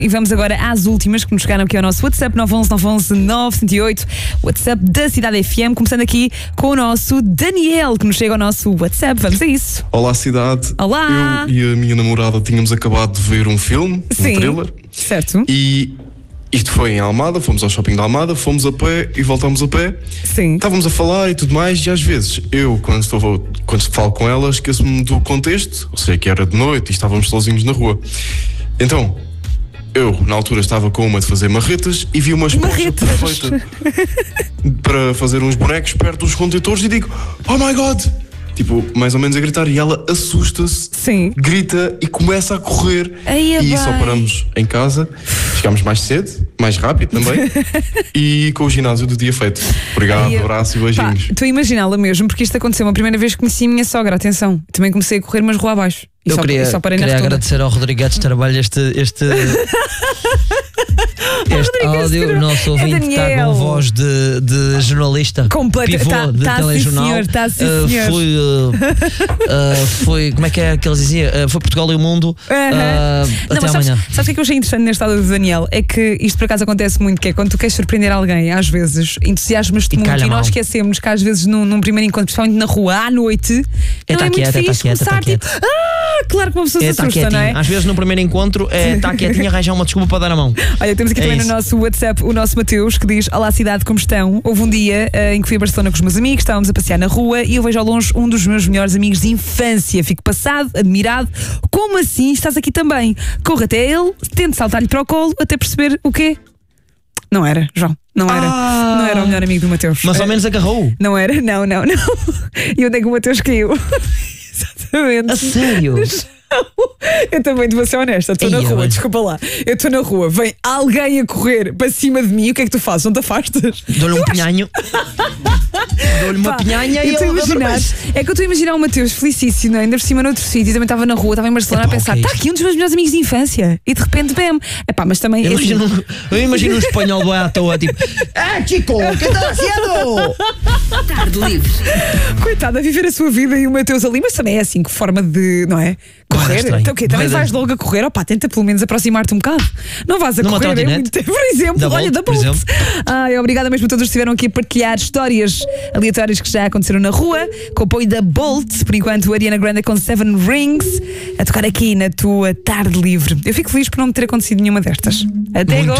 E vamos agora às últimas que nos chegaram aqui ao nosso WhatsApp 911-911-978, WhatsApp da Cidade FM, começando aqui com o nosso Daniel, que nos chega ao nosso WhatsApp. Vamos a isso. Olá, cidade. Olá. Eu e a minha namorada tínhamos acabado de ver um filme, um thriller. Certo. E isto foi em Almada, fomos ao shopping da Almada, fomos a pé e voltámos a pé. Sim. Estávamos a falar e tudo mais, e às vezes eu, quando falo com ela, esqueço-me do contexto, ou seja, que era de noite e estávamos sozinhos na rua. Então, eu, na altura, estava com uma de fazer marretas e vi uma esponja perfeita para fazer uns bonecos perto dos contentores e digo, oh my God! Tipo, mais ou menos a gritar, e ela assusta-se, grita e começa a correr. E só paramos em casa, chegámos mais cedo, mais rápido também, e com o ginásio do dia feito. Obrigado, abraço e beijinhos. Estou a imaginá-la mesmo, porque isto aconteceu uma primeira vez que conheci a minha sogra, atenção. Também comecei a correr, mas rua abaixo. Eu queria agradecer ao Rodrigues de Trabalho este áudio. O nosso ouvinte está com voz de jornalista, pivô de telejornal. Foi, como é que é que eles diziam? Foi Portugal e o Mundo. Até amanhã. Sabes o que eu achei interessante neste áudio do Daniel? É que isto por acaso acontece muito, que é quando tu queres surpreender alguém, às vezes entusiasmas-te muito e nós esquecemos que às vezes num primeiro encontro, principalmente na rua, à noite, não é muito fixe começar tipo, claro que uma pessoa se assusta, não é? Às vezes no primeiro encontro está quietinho, arranjar uma desculpa para dar a mão. Olha, temos aqui também no nosso WhatsApp o nosso Mateus, que diz: olá cidade, como estão? Houve um dia em que fui a Barcelona com os meus amigos, estávamos a passear na rua e eu vejo ao longe um dos meus melhores amigos de infância. Fico passado, admirado. Como assim estás aqui também? Corro até ele, tento saltar-lhe para o colo até perceber o quê? Não era, João. Não era o melhor amigo do Mateus. Mas ao menos agarrou. Não era, não. E onde é que o Mateus caiu? Exatamente. A sério? Eu também vou ser honesta, estou na rua, desculpa lá. Eu estou na rua, vem alguém a correr para cima de mim, o que é que tu fazes? Não te afastas? Dou-lhe um pinhanho. Dou-lhe uma pinhanha e ele é que eu estou a imaginar o Mateus felicíssimo, ainda por cima noutro sítio, também estava na rua, estava em Barcelona a pensar, está aqui um dos meus melhores amigos de infância, e de repente bem, mas também eu imagino um espanhol bem à toa, tipo, chico, que estás fazendo? Tarde livre. Coitado, a viver a sua vida e o Mateus ali, mas também é assim, que forma de, não é? Correr? Então o quê? Também vais logo a correr? Tenta pelo menos aproximar-te um bocado. Não vais a correr, é muito tempo. Por exemplo, da Bolt. Obrigada mesmo a todos que estiveram aqui a partilhar histórias aleatórias que já aconteceram na rua, com o apoio da Bolt. Por enquanto, a Ariana Grande com 7 Rings a tocar aqui na tua tarde livre. Eu fico feliz por não me ter acontecido nenhuma destas. Até agora.